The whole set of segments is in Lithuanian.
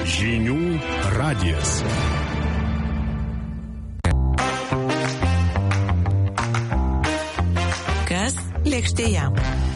Žinių radijas. Kas lėkštėje?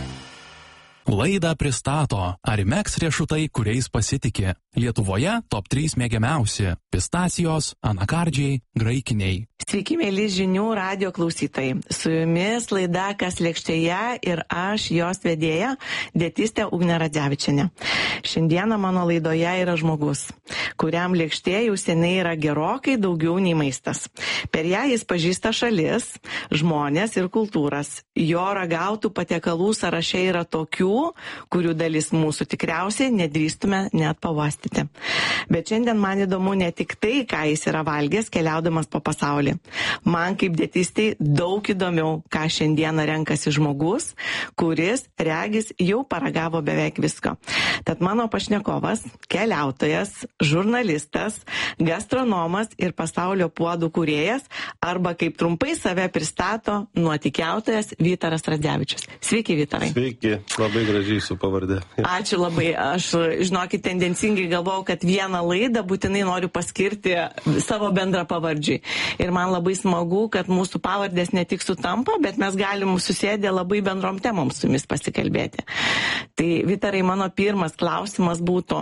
Laidą pristato Arimex riešutai, kuriais pasitikė. Lietuvoje top 3 mėgiamiausi – pistacijos, anakardžiai, graikiniai. Sveiki, mėly žinių radijo klausytojai. Su jumis laida Kas lėkštėje ir aš, jos vedėja, dietistė Ugnė Radzevičienė. Šiandieną mano laidoje yra žmogus, kuriam lėkštė jau seniai yra gerokai daugiau nei maistas. Per ją jis pažįsta šalis, žmonės ir kultūras. Jo ragautų patiekalų sąraše yra tokių, kurių dalis mūsų tikriausiai nedrįstume net pavastyti. Bet šiandien man įdomu ne tik tai, ką jis yra valgęs keliaudamas po pasaulį. Man kaip dietistai daug įdomiau, ką šiandieną renkasi žmogus, kuris, regis, jau paragavo beveik visko. Tad mano pašnekovas, keliautojas, žurnalistas, gastronomas ir pasaulio puodų kūrėjas, arba kaip trumpai save pristato, nuotykiautojas Vytaras Radzevičius. Sveiki, Vytarai. Sveiki, labai gražiai su pavardė. Ačiū labai. Aš, žinokit, tendencingai galvojau, kad vieną laidą būtinai noriu paskirti savo bendrą pavardžiai. Ir man labai smagu, kad mūsų pavardės ne tik sutampa, bet mes galim susėdę labai bendrom temom su jumis pasikalbėti. Tai, Vytarai, mano pirmas klausimas būtų,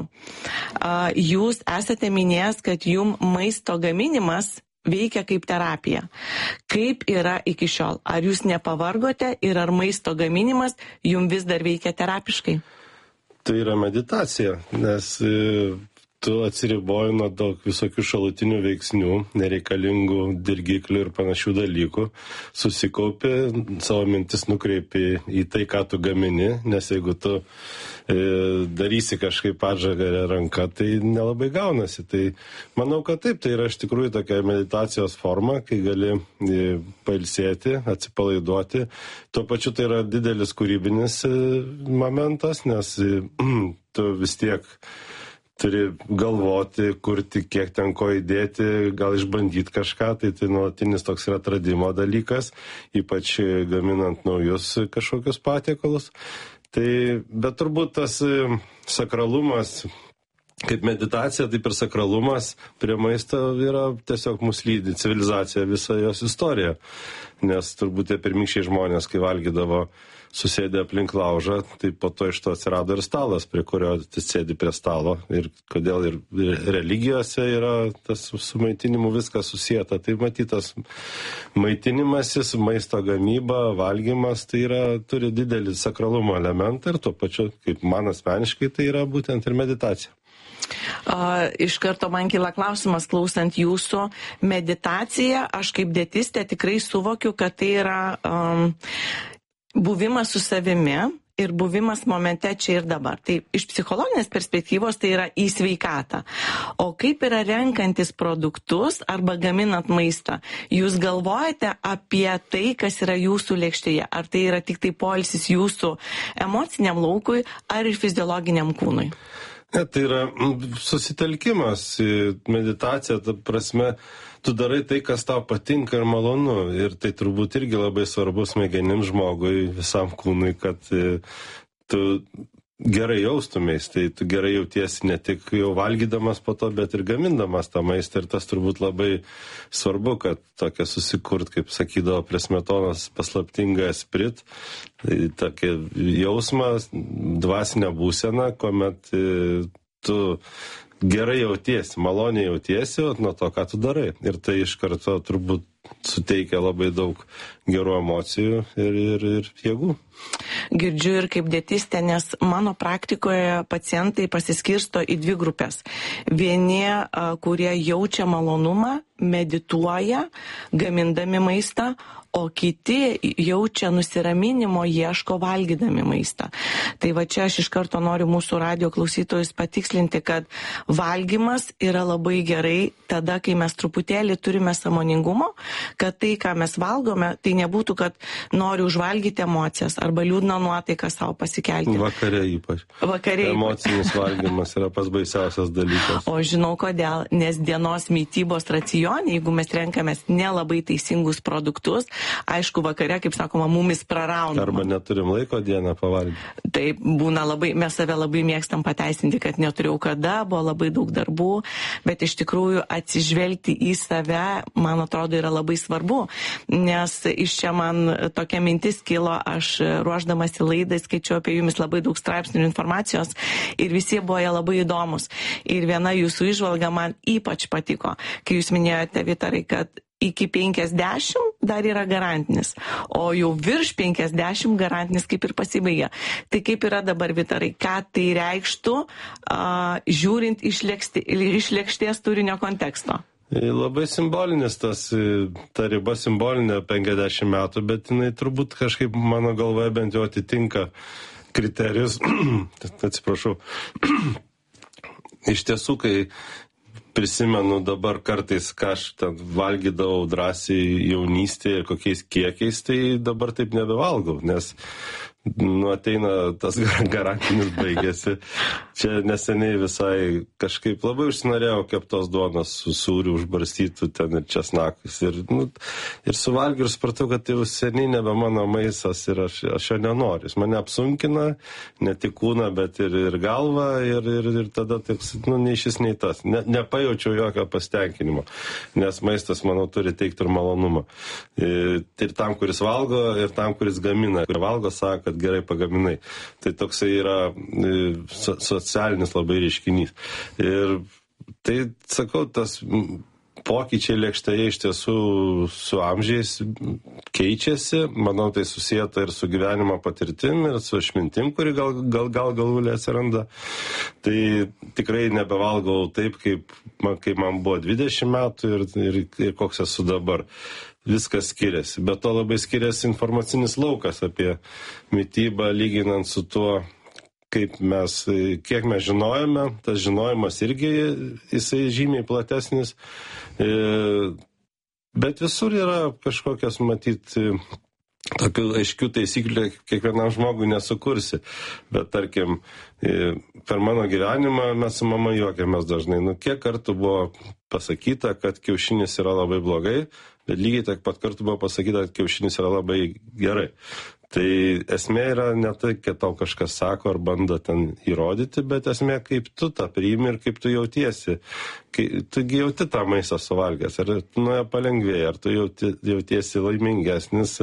jūs esate minėjęs, kad jum maisto gaminimas veikia kaip terapija. Kaip yra iki šiol? Ar jūs nepavargote ir ar maisto gaminimas jum vis dar veikia terapiškai? Tai yra meditacija, nes tu atsiriboji nuo daug visokių šalutinių veiksnių, nereikalingų dirgiklių ir panašių dalykų, susikaupi, savo mintis nukreipi į tai, ką tu gamini, nes jeigu tu darysi kažkaip atžagarę ranką, tai nelabai gaunasi. Tai manau, kad taip, tai yra iš tikrųjų tokia meditacijos forma, kai gali pailsėti, atsipalaiduoti. Tuo pačiu tai yra didelis kūrybinis momentas, nes tu vis tiek turi galvoti, kurti, kiek ten ko įdėti, gal išbandyti kažką, tai nuolatinis toks yra atradimo dalykas, ypač gaminant naujus kažkokius patiekalus. Bet turbūt tas sakralumas, kaip meditacija, taip ir sakralumas prie maisto yra tiesiog mus lydi, civilizacija, visa jos istorija. Nes turbūt tie pirmykščiai žmonės, kai valgydavo susėdė aplink laužą, tai po to iš to atsirado ir stalas, prie kurio sėdi prie stalo. Ir kodėl ir religijose yra tas su maitinimu viskas susieta. Tai matytas maitinimasis, maisto gamyba, valgymas, tai turi didelį sakralumo elementą ir tuo pačiu, kaip man asmeniškai, tai yra būtent ir meditacija. Iš karto man kyla klausimas, klausant jūsų meditaciją, aš kaip dietistė tikrai suvokiu, kad tai yra buvimas su savimi ir buvimas momente čia ir dabar. Tai iš psichologinės perspektyvos tai yra į sveikatą. O kaip yra renkantis produktus arba gaminant maistą? Jūs galvojate apie tai, kas yra jūsų lėkštėje? Ar tai yra tik tai poilsis jūsų emociniam laukui ar ir fiziologiniam kūnui? Ne, tai yra susitelkimas, meditacija, ta prasme, tu darai tai, kas tau patinka ir malonu. Ir tai turbūt irgi labai svarbu smegenim žmogui, visam kūnui, kad tu gerai jaustumės. Tai tu gerai jautiesi ne tik jau valgydamas po to, bet ir gamindamas tą maistą. Ir tas turbūt labai svarbu, kad tokia susikurt, kaip sakydavo prie Smetonos, paslaptingą esprit. Tai tokia jausmą, dvasinę būseną, kuomet tu gerai jautiesi, maloniai jautiesi nuo to, ką tu darai. Ir tai iš karto turbūt suteikia labai daug gerų emocijų ir jėgų. Girdžiu ir kaip dietistė, nes mano praktikoje pacientai pasiskirsto į 2 grupės. Vieni, kurie jaučia malonumą, medituoja, gamindami maistą, o kiti jaučia nusiraminimo, ieško valgydami maistą. Tai va čia aš iš karto noriu mūsų radijo klausytojus patikslinti, kad valgymas yra labai gerai tada, kai mes truputėlį turime sąmoningumo, kad tai, ką mes valgome, tai nebūtų, kad noriu užvalgyti emocijas arba liūdną nuotaiką savo pasikelti. Vakare ypač. Emocinis valgymas yra pats baisiausias dalykas. O žinau kodėl, nes dienos mitybos racione, jeigu mes renkamės nelabai teisingus produktus, aišku, vakare, kaip sakoma, mumis praraunama. Arba neturim laiko dieną pavalgyti. Taip, būna labai, mes save labai mėgstam pateisinti, kad neturėjau kada, buvo labai daug darbų, bet iš tikrųjų atsižvelgti į save, man atrodo, yra labai svarbu, nes iš čia man tokia mintis kilo, aš ruoždamas į laidą skaičiau apie jumis labai daug straipsnių ir informacijos ir visi buvo jie labai įdomus. Ir viena jūsų įžvalga man ypač patiko, kai jūs minėjote, Vytarai, kad iki 50 dar yra garantinis, o jau virš 50 garantinis kaip ir pasibaigia. Tai kaip yra dabar, Vytarai, ką tai reikštų, žiūrint iš lėkštės turinio konteksto? Labai simbolinis ta riba simbolinė 50 metų, bet jinai turbūt kažkaip mano galvoje bent jau atitinka kriterijus. Atsiprašau. Iš tiesų, kai prisimenu dabar kartais, ką aš ten valgydavau drąsiai jaunystėje ir kokiais kiekiais, tai dabar taip nebevalgau, nes ateina tas garantinis baigėsi. Čia neseniai visai kažkaip labai užsinorėjau keptos duonos su sūriu užbarstytų ten ir česnakus. Ir suvalgiau ir supratau, kad tai jau seniai nebe mano maistas ir aš jo nenoriu. Jis mane apsunkina, ne tik kūną, bet ir galvą ir tada toks, nei šis, nei tas. Nepajaučiau jokio pasitenkinimo, nes maistas, manau, turi teikti ir malonumą. Ir tam, kuris valgo, ir tam, kuris gamina. Ir valgo, sako, kad gerai pagaminai. Tai toksai yra socialinis labai reiškinys. Ir tai, sakau, tas pokyčiai lėkštėje iš tiesų su amžiais keičiasi. Manau, tai susijęta ir su gyvenimo patirtim, ir su išmintim, kuri gal galvulė atsiranda. Tai tikrai nebevalgau taip, kaip man buvo 20 metų ir koks esu dabar. Viskas skiriasi. Bet to labai skiriasi informacinis laukas apie mitybą, lyginant su tuo, kiek mes žinojame. Tas žinojimas irgi jisai žymiai platesnis. Bet visur yra kažkokios, matyti, tokių aiškių taisyklių kiekvienam žmogui nesukursi. Bet tarkim, per mano gyvenimą mes su mama juokiamės dažnai. Kiek kartų buvo pasakyta, kad kiaušinis yra labai blogai, bet lygiai tiek pat kartų buvo pasakyta, kad kiaušinis yra labai gerai. Tai esmė yra ne tai, kad tau kažkas sako ar bando ten įrodyti, bet esmė, kaip tu tą priimi ir kaip tu jautiesi. Tugi jauti tą maistą suvalgęs, ar tu nuo jo palengvėjai, ar tu jautiesi laimingesnis,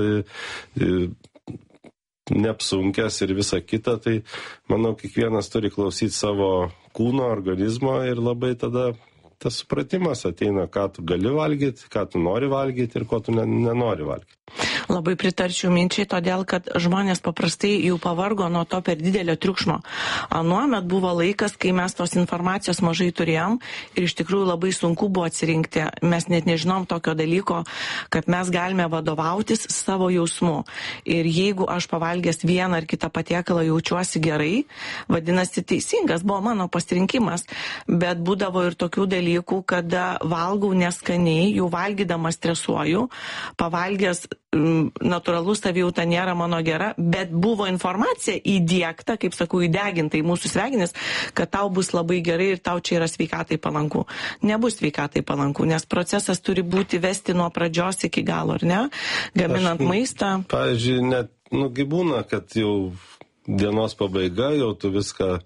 neapsunkęs ir visa kita. Tai manau, kiekvienas turi klausyti savo kūno, organizmo ir labai tada tas supratimas ateina, ką tu gali valgyti, ką tu nori valgyti ir ko tu nenori valgyti. Labai pritarčiau minčiai, todėl, kad žmonės paprastai jau pavargo nuo to per didelio triukšmo. Anuomet buvo laikas, kai mes tos informacijos mažai turėjom ir iš tikrųjų labai sunku buvo atsirinkti. Mes net nežinom tokio dalyko, kad mes galime vadovautis savo jausmu. Ir jeigu aš pavalgęs vieną ar kitą patiekalą jaučiuosi gerai, vadinasi teisingas buvo mano pasirinkimas. Bet būdavo ir tokių dalykų, kada valgau neskaniai, jau valgydamas stresuoju, pavalgęs natūralus savijauta nėra mano gera, bet buvo informacija įdiegta, kaip sakau, įdeginta į mūsų smegenis, kad tau bus labai gerai ir tau čia yra sveikatai palanku. Nebus sveikatai palanku, nes procesas turi būti vesti nuo pradžios iki galo, ar ne? Gaminant maistą. Pavyzdžiui, net, būna, kad jau dienos pabaiga, jau tu viską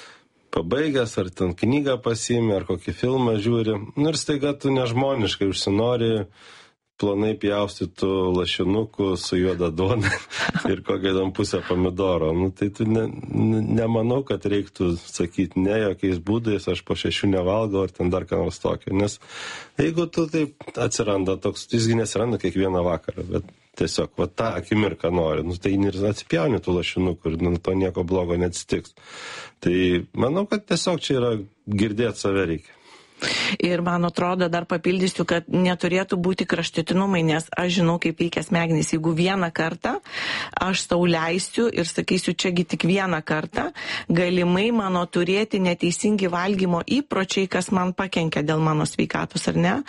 pabaigęs, ar ten knygą pasiimi, ar kokį filmą žiūri. Ir staiga tu nežmoniškai užsinori plonai pjaustytų lašinukų su juoda duona ir kokią tam pusę pomidoro. Tai tu nemanau, kad reiktų sakyti ne jokiais būdais, aš po 6 nevalgau, ar ten dar ką nors tokio. Nes jeigu tu taip atsiranda toks, jisgi nesiranda kiekvieną vakarą, bet tiesiog tą akimirką nori, tai ir atsipjauni tų lašinukų ir to nieko blogo neatsitiks. Tai manau, kad tiesiog čia yra girdėti save reikia. Ir man atrodo, dar papildysiu, kad neturėtų būti kraštutinumai, nes aš žinau, kaip veikia smegenys. Jeigu vieną kartą aš sau leisiu ir sakysiu, čiagi tik vieną kartą, galimai mano turėti neteisingi valgymo įpročiai, kas man pakenkia dėl mano sveikatos, ar ne?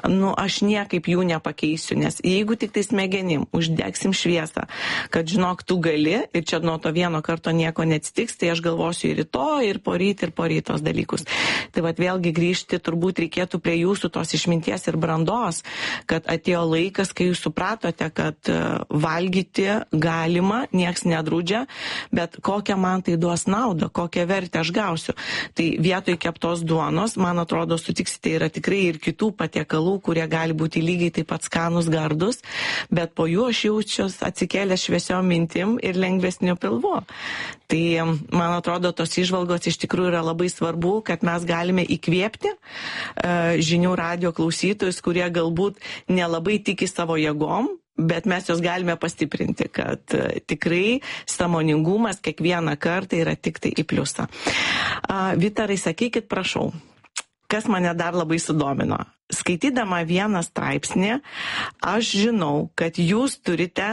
Aš niekaip jų nepakeisiu, nes jeigu tik tai smegenim uždegsim šviesą, kad žinok, tu gali ir čia nuo to vieno karto nieko neatsitiks, tai aš galvosiu ir rytoj, ir poryt tos dalykus. Tai vėlgi grįžti pririšti turbūt reikėtų prie jūsų tos išminties ir brandos, kad atėjo laikas, kai jūs supratote, kad valgyti galima, nieks nedraudžia, bet kokią man tai duos naudą, kokią vertę aš gausiu. Tai vietoj keptos duonos, man atrodo, sutiksite, yra tikrai ir kitų patiekalų, kurie gali būti lygiai taip pat skanus, gardus, bet po jų aš jaučiu atsikėlęs šviesiom mintim ir lengvesniu pilvu. Tai, man atrodo, tos įžvalgos iš tikrųjų yra labai svarbu, kad mes galime įkvėpti žinių radijo klausytojus, kurie galbūt nelabai tiki savo jėgom, bet mes jos galime pastiprinti, kad tikrai sąmoningumas kiekvieną kartą yra tik tai į pliusą. Vytarai, sakykit, prašau, kas mane dar labai sudomino. Skaitydama vieną straipsnį, aš žinau, kad jūs turite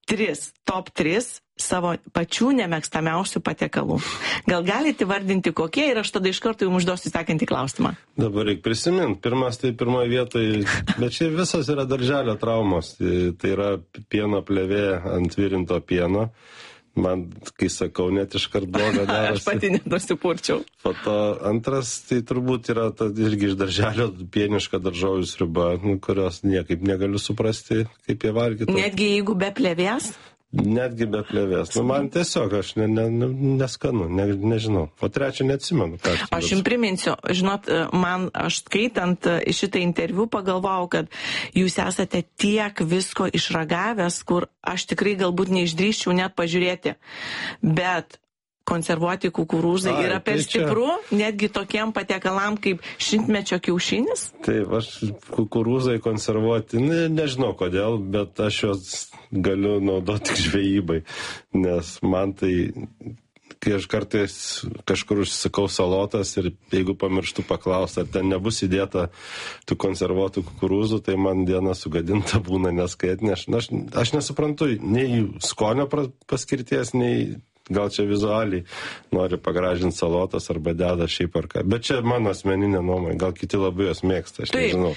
top 3 savo pačių nemėgstamiausių patiekalų. Gal galite vardinti kokie ir aš tada iš karto jums užduosiu sekantį klausimą. Dabar reikia prisiminti. Pirmas tai pirmoje vietoje, bet čia visos yra darželio traumos. Tai yra pieno plėvė ant virinto pieno. Man, kai sakau, net iškart bloga darosi. Aš pati nenusipurčiau. Po to antras, tai turbūt yra irgi iš darželio pieniška daržovių sriuba, kurios niekaip negaliu suprasti, kaip jie valgyti. Netgi jeigu be plėvės? Netgi be plėvės. Man tiesiog, aš neskanu, nežinau. O trečią neatsimenu. Aš jums priminsiu, žinot, aš skaitant šitą interviu pagalvojau, kad jūs esate tiek visko išragavęs, kur aš tikrai galbūt neišdrįščiau net pažiūrėti. Bet konservuoti kukurūzai yra per stipru, netgi tokiem patiekalam kaip šimtmečio kiaušinis? Taip, aš kukurūzai konservuoti, nežinau kodėl, bet aš juos galiu naudoti tik žvejybai, nes man tai, kai aš kartais kažkur užsisakau salotas ir jeigu pamirštu paklausti, ar ten nebus įdėta tų konservuotų kukurūzų, tai man diena sugadinta būna, nes kai atneš. Aš nesuprantu nei skonio paskirties, nei gal čia vizualiai nori pagražinti salotas arba deda šiaip ar ką. Bet čia mano asmeninė nuomonė, gal kiti labai jos mėgsta, aš nežinau.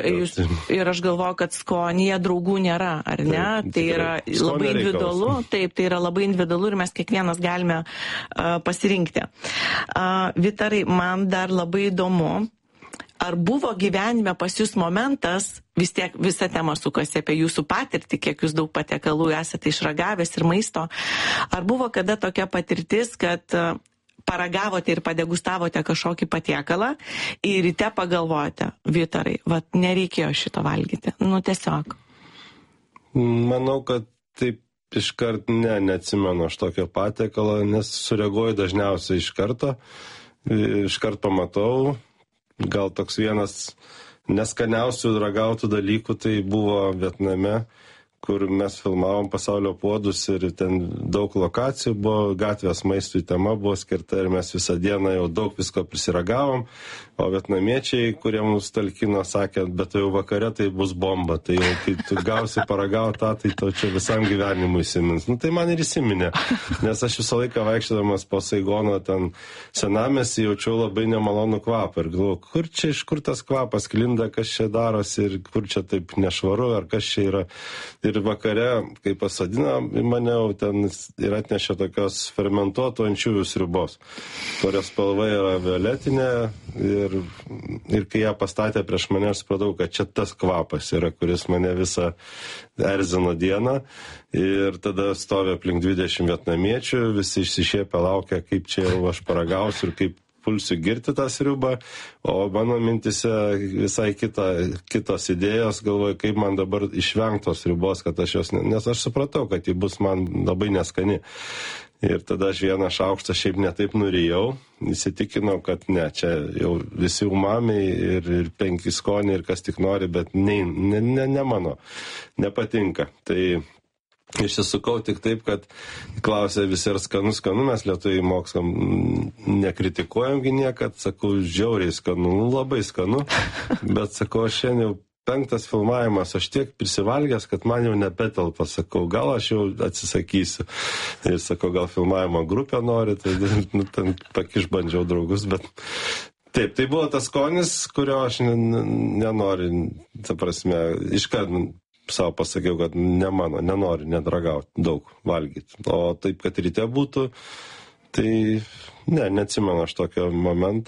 Ir aš galvoju, kad skonyje draugų nėra, ar ne? Taip, tai yra labai individualu, taip, tai yra labai individualu ir mes kiekvienas galime pasirinkti. Vytarai, man dar labai įdomu, ar buvo gyvenime pas jūs momentas, vis tiek visa tema sukasi apie jūsų patirtį, kiek jūs daug patiekalų esate išragavęs ir maisto, ar buvo kada tokia patirtis, kad paragavote ir padegustavote kažkokį patiekalą ir ryte pagalvojate, Vytarai, nereikėjo šito valgyti, tiesiog. Manau, kad taip iškart neatsimenu aš tokio patiekalo, nes sureaguoju dažniausiai iškart pamatau. Gal toks vienas neskaniausių ragautų dalykų tai buvo Vietname, kur mes filmavom Pasaulio puodus ir ten daug lokacijų buvo, gatvės maistui tema buvo skirta ir mes visą dieną jau daug visko prisiragavom, o vietnamiečiai, kurie mums talkino, sakė, bet jau vakare tai bus bomba, tai jau kai tu gausi paragautą, tai to čia visam gyvenimui įsimins. Tai man ir įsiminė, nes aš visą laiką vaikščiodamas po Saigono ten senamiestį jaučiau labai nemalonų kvapą ir galvoju, iš kur tas kvapas sklinda, kas čia darosi ir kur čia taip nešvaru, ar kas čia yra. Ir vakare, kai pasodino mane, ten ir atnešė tokios fermentuotų ančiuvių sriubos, kurios spalva yra violetinė ir kai ją pastatė prieš mane, aš supratau, kad čia tas kvapas yra, kuris mane visą erzino dieną. Ir tada stovi aplink 20 vietnamiečių, visi išsišiepę laukia, kaip čia jau aš paragausiu ir kaip pulsiu girti tą sriubą, o mano mintise visai kitos idėjos, galvoju, kaip man dabar išvengtos sriubos, kad aš jos, nes aš supratau, kad ji bus man labai neskani. Ir tada aš vieną šaukštą šiaip netaip nurijau, įsitikinau, kad ne, čia jau visi umamiai ir 5 skoniai ir kas tik nori, bet ne mano, nepatinka. Tai išsisukau tik taip, kad klausė visi ar skanu, mes lietuviai mokslam nekritikuojamgi niekad, sakau, žiauriai skanu, labai skanu, bet sakau, aš šiandien jau 5 filmavimas, aš tiek prisivalgęs, kad man jau nebetelpa, sakau, gal aš jau atsisakysiu. Ir sakau, gal filmavimo grupę nori, tai ten pakišbandžiau draugus, bet taip, tai buvo tas skonis, kurio aš nenoriu, ta prasme, iškart savo pasakiau, kad ne mano, nenoriu nedragauti, daug valgyti. O taip, kad ryte būtų, tai neatsimenu aš tokio momento.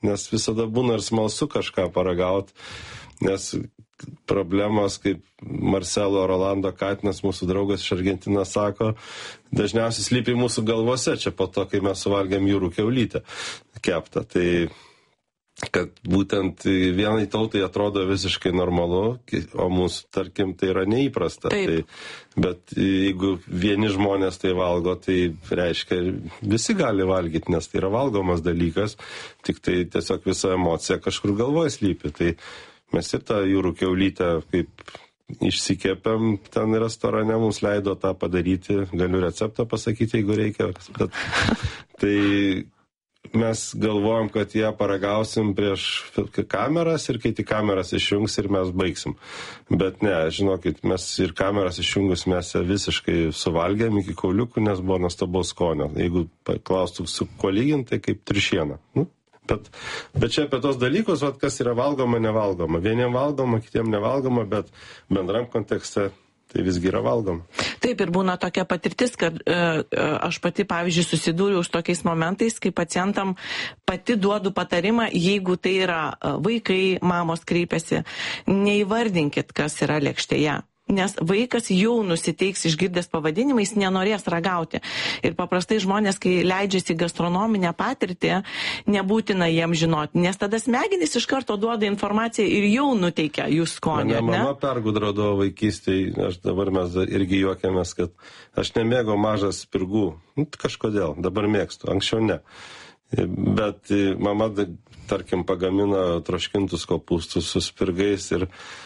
nes visada būna ir smalsu kažką paragauti, nes problemos, kaip Marcelo Rolando Katinas, mūsų draugas iš Argentinos, sako, dažniausiai slypi mūsų galvose, čia po to, kai mes suvalgėm jūrų kiaulytę keptą. Tai kad būtent vienai tautai atrodo visiškai normalu, o mūsų, tarkim, tai yra neįprasta. Tai, bet jeigu vieni žmonės tai valgo, tai reiškia, visi gali valgyti, nes tai yra valgomas dalykas, tik tai tiesiog visa emocija kažkur galvoje slypi. Tai mes ir tą jūrų kiaulytę kaip išsikėpėm ten restorane, mums leido tą padaryti, galiu receptą pasakyti, jeigu reikia. Bet, tai mes galvojam, kad ją paragausim prieš kameras ir kai tik kameras išjungs ir mes baigsim. Bet ne, žinokit, mes ir kameras išjungus mes ją visiškai suvalgėm iki kauliukų, nes buvo nuostabaus skonio. Jeigu klaustų su kuo lyginti, tai kaip trišiena. Bet čia apie tos dalykus, kas yra valgoma, nevalgoma. Vieniem valgoma, kitiem nevalgoma, bet bendram kontekste tai visgi yra valgoma. Taip, ir būna tokia patirtis, kad aš pati, pavyzdžiui, susidūriau su tokiais momentais, kai pacientam pati duodu patarimą, jeigu tai yra vaikai, mamos kreipiasi, neįvardinkit, kas yra lėkštėje. Nes vaikas jau nusiteiks išgirdęs pavadinimą, jis nenorės ragauti. Ir paprastai žmonės, kai leidžiasi gastronominę patirtį, nebūtina jiem žinoti, nes tada smegenys iš karto duoda informaciją ir jau nuteikia jų skonį. Mama pergudrodavo vaikystėje, dabar mes irgi juokiamės, kad aš nemėgau mažas spirgų. Kažkodėl, dabar mėgstu, anksčiau ne. Bet mama, tarkim, pagamina troškintus kopūstus su spirgais ir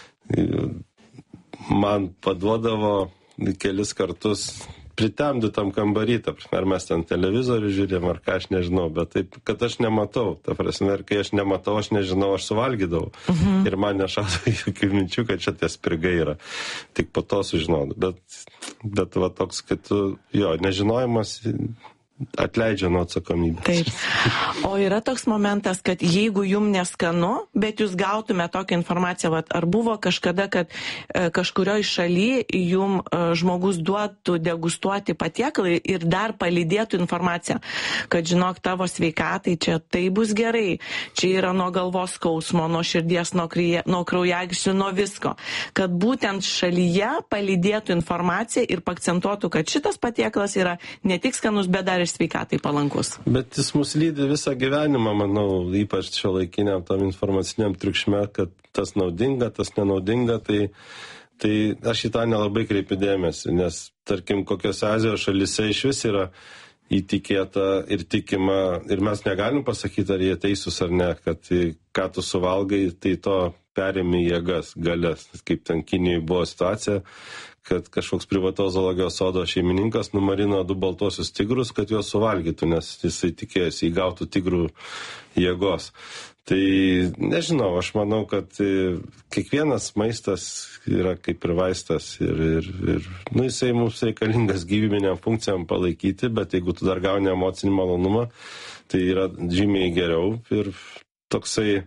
man paduodavo kelis kartus pritemdytam kambarytą, ar mes ten televizorių žiūrėjom, ar ką, aš nežinau, bet taip, kad aš nematau, ta prasme, ir kai aš nematau, aš nežinau, aš suvalgydavau. Ir man nešaudavo jokių minčių, kad čia tie spirgai yra. Tik po to sužinau. Bet va toks, kad nežinojimas atleidžia nuo atsakomybės. Taip. O yra toks momentas, kad jeigu jum neskanu, bet jūs gautume tokią informaciją, ar buvo kažkada, kad kažkurioje šalyje jum žmogus duotų degustuoti patiekalą ir dar palydėtų informaciją, kad žinok, tavo sveikatai čia tai bus gerai, čia yra nuo galvos skausmo, nuo širdies, nuo kraujagyslių, nuo visko. Kad būtent šalyje palydėtų informaciją ir akcentuotų, kad šitas patiekalas yra ne tik skanus, bet dar ir sveikatai palankus. Bet jis mus lydi visą gyvenimą, manau, ypač šiuolaikiniam tam informaciniam triukšme, kad tas naudinga, tas nenaudinga, tai aš į tą nelabai kreipiu dėmesį, nes, tarkim, kokiose Azijos šalyse iš vis yra įtikėta ir tikima, ir mes negalim pasakyti, ar jie teisūs ar ne, kad ką tu suvalgai, tai to perėmė jėgas, galias, kaip ten Kinijoje buvo situacija, kad kažkoks privataus zoologijos sodo šeimininkas numarino 2 baltuosius tigrus, kad juos suvalgytų, nes jisai tikėjosi įgautų tigrų jėgos. Tai nežinau, aš manau, kad kiekvienas maistas yra kaip ir vaistas ir jisai mums reikalingas gyvybiniam funkcijam palaikyti, bet jeigu tu dar gauni emocinį malonumą, tai yra žymiai geriau ir toksai.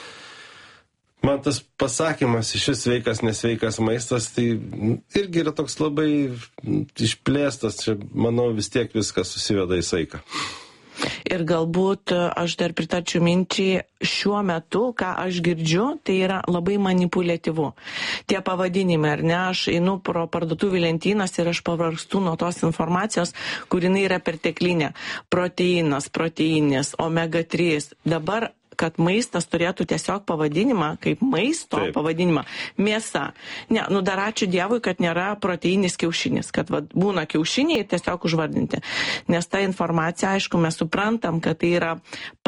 Man tas pasakymas iš vis sveikas, nesveikas maistas, tai irgi yra toks labai išplėstas, čia, manau, vis tiek viskas susiveda į saiką. Ir galbūt aš dar pritarčiau minčiai, šiuo metu, ką aš girdžiu, tai yra labai manipuliatyvu. Tie pavadinimai, ar ne, aš einu pro parduotuvių lentynas ir aš pavargstu nuo tos informacijos, kur jinai yra perteklinė. Proteinas, proteinis, omega 3. Dabar kad maistas turėtų tiesiog pavadinimą, kaip maisto Taip. Pavadinimą, mėsa. Ne, dar ačiū Dievui, kad nėra proteinis kiaušinis, kad būna kiaušiniai tiesiog užvardinti. Nes ta informacija, aišku, mes suprantam, kad tai yra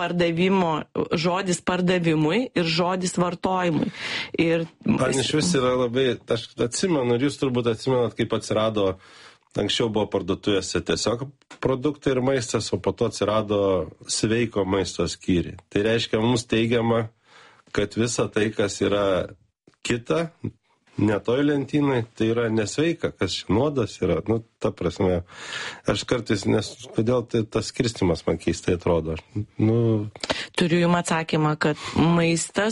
žodis pardavimui ir žodis vartojimui. Man iš vis yra labai, aš atsimenu, ir jūs turbūt atsimenat, kaip atsirado. Anksčiau buvo parduotuvėse tiesiog produktai ir maistas, o po to atsirado sveiko maisto skyriai. Tai reiškia, mums teigiama, kad visa tai, kas yra kita, ne toj lentynai, tai yra nesveika, kas nuodas yra. Ta prasme, aš kartais, nes kodėl tas skirstimas man keistai atrodo. Turiu jums atsakymą, kad maistas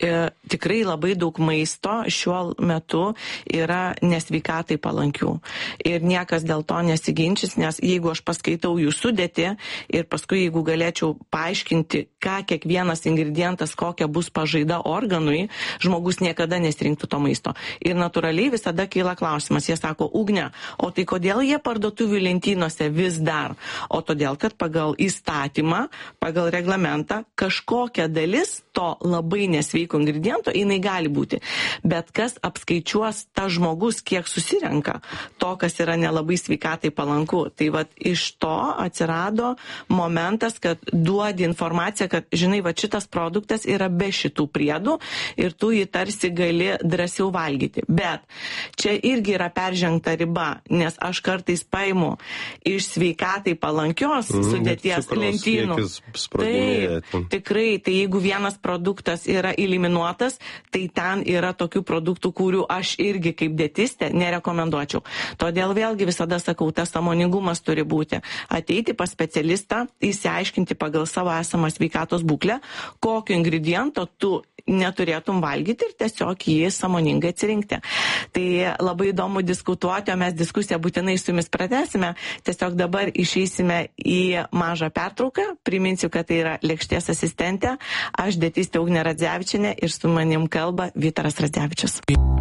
tikrai labai daug maisto šiuo metu yra nesveikatai palankių. Ir niekas dėl to nesiginčys, nes jeigu aš paskaitau jų sudėtį ir paskui jeigu galėčiau paaiškinti, ką kiekvienas ingredientas, kokia bus pažaida organui, žmogus niekada nesirinktų to maisto. Ir natūraliai visada kyla klausimas, jie sako, Ugne, o tai kodėl jie parduotuvių lentynose vis dar? O todėl, kad pagal įstatymą, pagal reglamentą, kažkokia dalis to labai nesveiko ingrediento, jinai gali būti. Bet kas apskaičiuos ta žmogus, kiek susirenka to, kas yra nelabai sveikatai palanku. Tai vat iš to atsirado momentas, kad duodi informaciją, kad, žinai, va šitas produktas yra be šitų priedų ir tu jį tarsi gali drąsiau valgyti. Bet čia irgi yra peržengta riba, nes aš kartais paimu iš sveikatai palankios sudėties lentynų. Taip, tikrai, tai jeigu vienas produktas yra eliminuotas, tai ten yra tokių produktų, kurių aš irgi kaip dietistė nerekomenduočiau. Todėl vėlgi visada sakau, tas sąmoningumas turi būti. Ateiti pas specialistą, įsiaiškinti pagal savo esamą sveikatos būklę, kokio ingrediento tu neturėtum valgyti ir tiesiog jį sąmoningai atsirinkti. Tai labai įdomu diskutuoti, o mes diskusiją būtinai su jumis pratęsime. Tiesiog dabar išeisime į mažą pertrauką. Priminsiu, kad tai yra lėkštės asistentė. Aš dietistė Ugnė Radzevičienė ir su manim kalba Vytaras Radzevičius.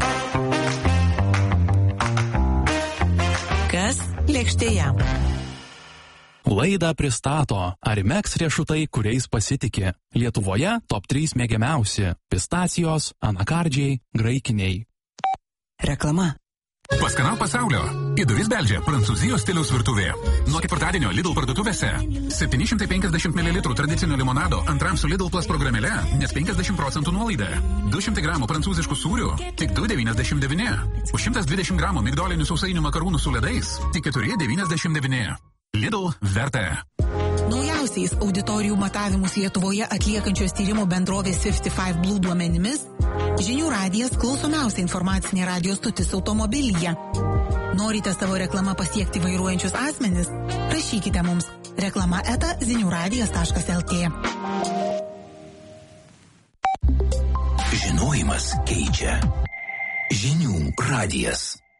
Kas lėkštėje? Laidą pristato Arimex riešutai, kuriais pasitikė. Lietuvoje top 3 mėgiamiausi – pistacijos, anakardžiai, graikiniai. Reklama. Paskanau pasaulio. Į duris beldžia Prancūzijos stiliaus virtuvė. Nuo ketvirtadienio Lidl parduotuvėse 750 ml tradicinio limonado antram su Lidl Plus programėle, nes 50% nuolaida. 200 gramų prancūziškų sūrių, tik 2,99. Už 120 gramų migdolinių sausainių makarūnų su ledais, tik 4,99. Lidl verta. Naujausiais auditorijų matavimus Lietuvoje atliekančios tyrimo bendrovės 55 Blue duomenimis, Žinių radijas klausomiausia informacinė radijo stotis automobilyje. Norite savo reklamą pasiekti vairuojančius asmenis? Rašykite mums reklama@ziniuradijas.lt. Žinojimas keičia. Žinių radijas.